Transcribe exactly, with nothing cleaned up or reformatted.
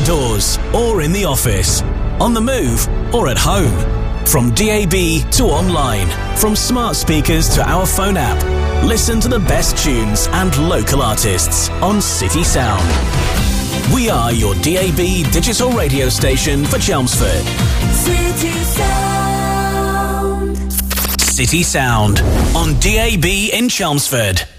outdoors or in the office, on the move or at home. From D A B to online, from smart speakers to our phone app, listen to the best tunes and local artists on City Sound. We are your D A B digital radio station for Chelmsford. City Sound. City Sound on D A B in Chelmsford.